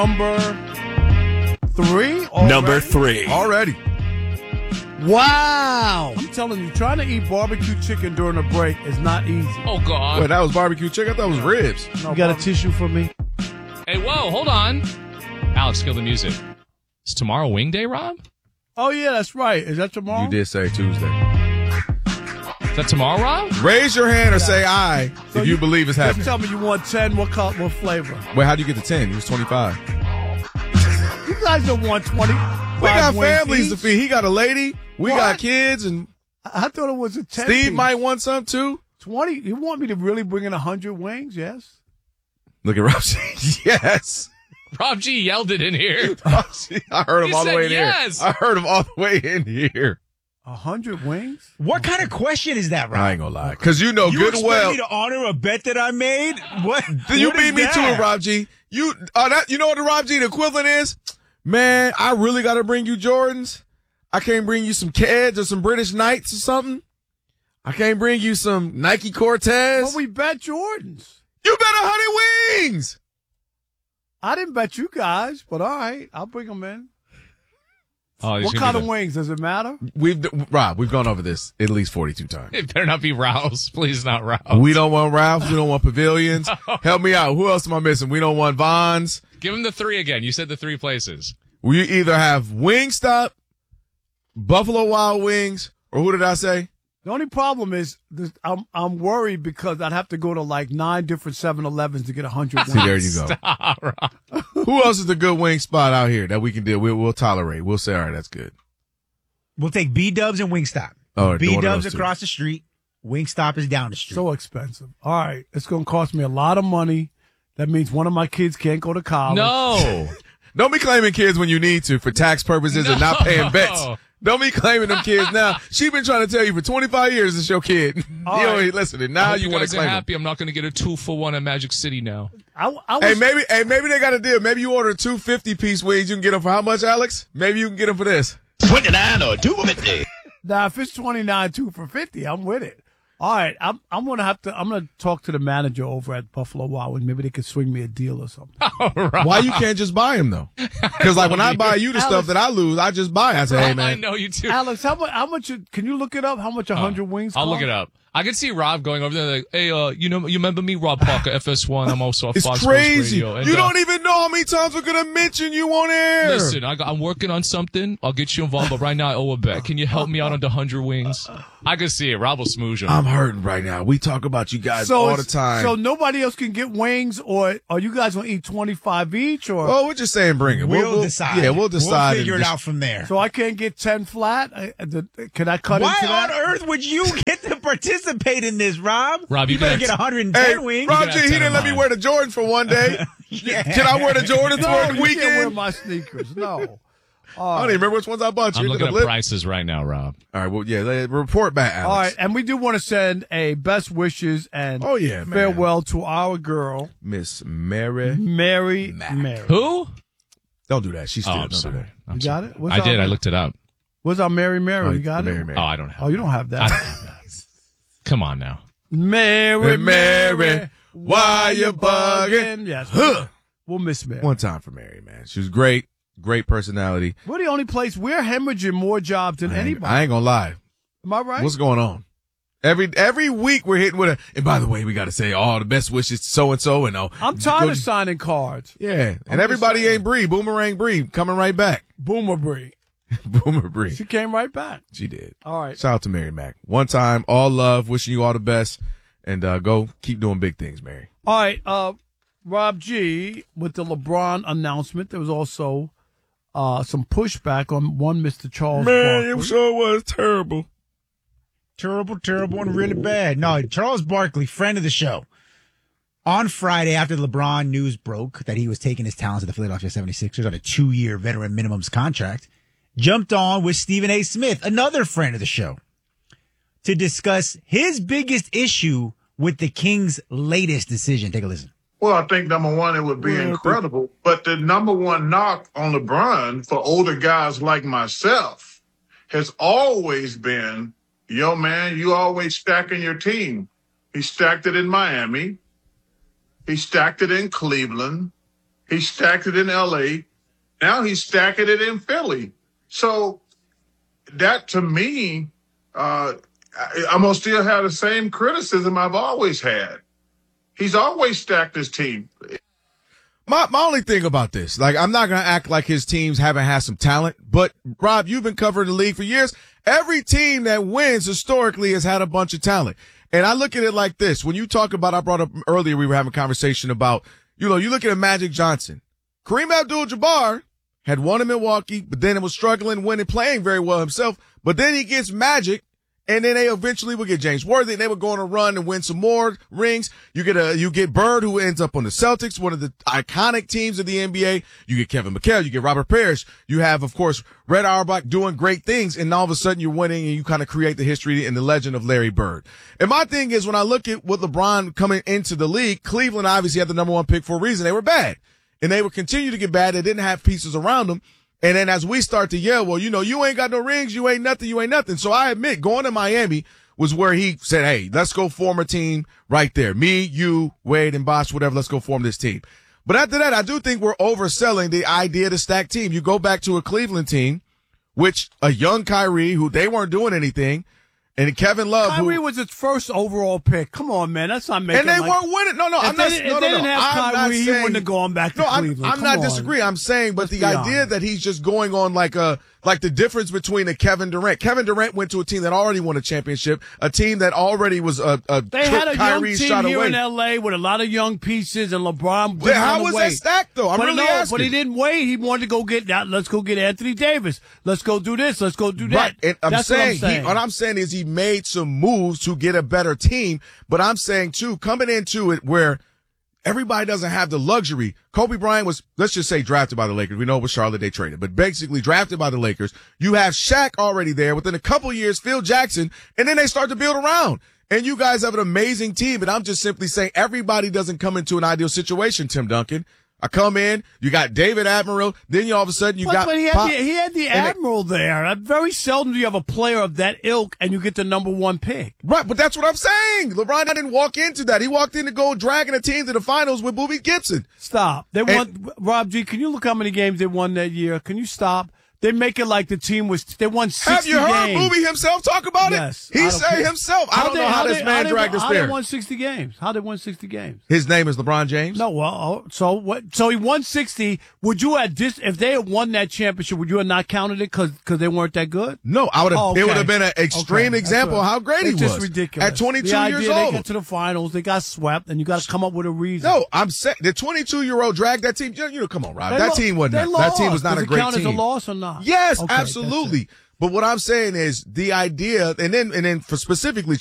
Number 3? Already? Number 3. Already. Wow. I'm telling you, trying to eat barbecue chicken during a break is not easy. Oh, God. Wait, that was barbecue chicken? I thought it was ribs. You got a tissue for me? Hey, whoa, hold on. Alex, kill the music. Is tomorrow wing day, Rob? Oh, yeah, that's right. Is that tomorrow? You did say Tuesday. Is that tomorrow, Rob? Raise your hand or say aye if you believe it's Just happening. tell me you want 10. What flavor? Wait, how'd you get to 10? He was 25. You guys don't want 20. We got families to feed. He got a lady. We got kids. And I thought it was a 10. Steve might want some too. 20. You want me to really bring in 100 wings? Yes. Look at Rob. Yes. Rob G yelled it in here. I heard him He all the said way in yes. here. I heard him all the way in here. 100 wings? What kind of question is that, Rob? I ain't gonna lie. Because you know You good expect well. me to honor a bet that I made? What? You what beat is me that? to it, Rob G. You know what the Rob G the equivalent is? Man, I really got to bring you Jordans. I can't bring you some Keds or some British Knights or something. I can't bring you some Nike Cortez. Well, we bet Jordans. You bet 100 wings. I didn't bet you guys, but all right. I'll bring them in. Oh, What kind of wings? Does it matter? We've gone over this at least 42 times. It better not be Rouse. Please not Rouse. We don't want Ralph's. We don't want Pavilions. Help me out. Who else am I missing? We don't want Vons. Give him the 3 again. You said the 3 places. We either have Wingstop, Buffalo Wild Wings, or who did I say? The only problem is I'm worried because I'd have to go to like 9 different 7-Elevens to get 100 wings. See, there you go. Stop, Rob. Who else is a good wing spot out here that we can do? We'll tolerate. We'll say, all right, that's good. We'll take B-Dubs and Wingstop. Oh, B-Dubs across the street. Wingstop is down the street. So expensive. All right. It's going to cost me a lot of money. That means one of my kids can't go to college. No. Don't be claiming kids when you need to for tax purposes and not paying bets. Don't be claiming them kids now. She been trying to tell you for 25 years it's your kid. You ain't listening. Now you want to claim happy. them. I'm not going to get a 2-for-1 at Magic City now. Maybe they got a deal. Maybe you order 2 50-piece wings. You can get them for how much, Alex? Maybe you can get them for this. 29 or 250. Now, if it's 29, 2 for 50, I'm with it. All right, I'm gonna talk to the manager over at Buffalo Wild Wings. Maybe they could swing me a deal or something. Why you can't just buy them though? Because like when I buy you the stuff that I lose, I just buy. I say, hey man, I know you too. Alex, how much? Can you look it up? How much 100 wings? I'll cost? look it up. I can see Rob going over there like, hey, you remember me, Rob Parker, FS1. I'm also a it's Fox crazy. Sports Radio. And, you don't even know how many times we're gonna mention you on air. Listen, I'm working on something. I'll get you involved, but right now I owe a bet. Can you help me out on the 100 wings? I can see it. Rob will smooze him. I'm hurting right now. We talk about you guys all the time. So nobody else can get wings, or are you guys gonna eat 25 each? Or we're just saying bring it. We'll decide. Yeah, we'll decide. We'll figure it out from there. So I can't get 10 flat. Can I cut Why into that? on earth would you get to participate in this, Rob? Rob, you better get 110 wings. Rob G, he didn't let me wear the Jordans for one day. Yeah. Can I wear the Jordans for the you can't wear weekend? my sneakers. No. I don't even remember which ones I bought you. I'm looking at prices right now, Rob. All right, well, yeah, report back, Alex. All right, and we do want to send a best wishes and farewell to our girl, Miss Mary. Mary. Who? Don't do that. She's still. I'm sorry. You got it? I did. I looked it up. What's our Mary? You got it? Mary. Oh, I don't have. Oh, you don't have that. Come on now. Mary, why you bugging? Yes. Huh. We'll miss Mary. One time for Mary, man. She was great. Great personality. We're the only place we're hemorrhaging more jobs than anybody. I ain't gonna lie. Am I right? What's going on? Every week we're hitting with a. And by the way, we got to say all the best wishes to so and so and all. I'm tired of signing cards. Yeah, and everybody ain't Bree. Boomerang Bree coming right back. Boomer Bree. Boomer Bree. She came right back. She did. All right. Shout out to Mary Mack. One time, all love. Wishing you all the best, and go keep doing big things, Mary. All right. Rob G, with the LeBron announcement, there was also some pushback on one Mr. Charles Barkley. it sure was terrible. Terrible, and really bad. No, Charles Barkley, friend of the show, on Friday after the LeBron news broke that he was taking his talents to the Philadelphia 76ers on a 2-year veteran minimums contract, jumped on with Stephen A. Smith, another friend of the show, to discuss his biggest issue with the Kings' latest decision. Take a listen. Well, I think number one, it would be incredible. But the number one knock on LeBron for older guys like myself has always been, yo, man, you always stacking your team. He stacked it in Miami. He stacked it in Cleveland. He stacked it in L.A. Now he's stacking it in Philly. So that, to me, I'm going to still have the same criticism I've always had. He's always stacked his team. My only thing about this, like, I'm not going to act like his teams haven't had some talent, but Rob, you've been covering the league for years. Every team that wins historically has had a bunch of talent. And I look at it like this. When you talk about, I brought up earlier, we were having a conversation about, you look at Magic Johnson. Kareem Abdul-Jabbar had won in Milwaukee, but then it was struggling, winning, playing very well himself. But then he gets Magic, and then they eventually will get James Worthy, and they would go on a run and win some more rings. You get Bird, who ends up on the Celtics, one of the iconic teams of the NBA. You get Kevin McHale, you get Robert Parrish. You have, of course, Red Auerbach doing great things, and all of a sudden you're winning, and you kind of create the history and the legend of Larry Bird. And my thing is, when I look at what LeBron coming into the league, Cleveland obviously had the number one pick for a reason. They were bad, and they would continue to get bad. They didn't have pieces around them. And then as we start to yell, well, you ain't got no rings, you ain't nothing. So I admit, going to Miami was where he said, hey, let's go form a team right there. Me, you, Wade, and Bosh, whatever, let's go form this team. But after that, I do think we're overselling the idea to stack team. You go back to a Cleveland team, which a young Kyrie, who they weren't doing anything, and Kevin Love, Kyrie was its first overall pick. Come on, man, that's not making. And they weren't winning. No, I'm not. If they didn't have Kyrie, he wouldn't have gone back to Cleveland. I'm not disagreeing. I'm saying, but the idea that he's just going on like the difference between a Kevin Durant. Kevin Durant went to a team that already won a championship, a team that already was they had a Kyrie's young shot team here away. in L.A. with a lot of young pieces, and LeBron. How was that stacked though? I'm really asking. But he didn't wait. He wanted to go get that. Let's go get Anthony Davis. Let's go do this. Let's go do that. Right. And That's what I'm saying. What I'm saying is he made some moves to get a better team. But I'm saying too, coming into it where everybody doesn't have the luxury. Kobe Bryant was, let's just say, drafted by the Lakers. We know it was Charlotte they traded, but basically drafted by the Lakers. You have Shaq already there. Within a couple years, Phil Jackson, and then they start to build around. And you guys have an amazing team. And I'm just simply saying everybody doesn't come into an ideal situation, Tim Duncan. I come in, you got David Admiral, then you all of a sudden got But he had the Admiral there. Very seldom do you have a player of that ilk and you get the number one pick. Right, but that's what I'm saying. LeBron didn't walk into that. He walked in to go dragging a team to the finals with Boobie Gibson. Stop. They won. Rob G, can you look how many games they won that year? Can you stop? They make it like the team was. They won 60 games. Have you heard Boobie himself talk about it? Yes. He said himself. I don't know how this man dragged us there. How they won 60 games? How they won 60 games? His name is LeBron James? No, well, so what? So he won 60. Would you have if they had won that championship, would you have not counted it because they weren't that good? No, I would have. Oh, okay. It would have been an extreme example of how great he was. It's just ridiculous. At 22 the idea years they old. got to the finals, they got swept, and you got to come up with a reason. No, I'm saying the 22-year-old dragged that team. Come on, Rob. That team wasn't. That team was not a great team. Does it count as a loss or not? Yes, Okay, absolutely. But what I'm saying is the idea, and then for specifically